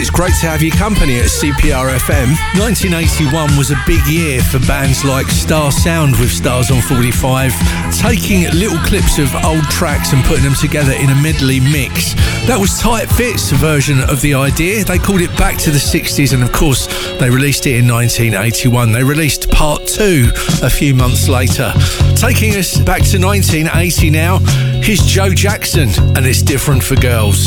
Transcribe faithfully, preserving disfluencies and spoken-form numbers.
It's great to have your company at C P R F M. nineteen eighty-one was a big year for bands like Star Sound with Stars on forty-five, taking little clips of old tracks and putting them together in a medley mix. That was Tight Fits' version of the idea. They called it Back to the sixties, and of course they released it in nineteen eighty-one. They released part two a few months later. Taking us back to nineteen eighty now, here's Joe Jackson and It's Different for Girls.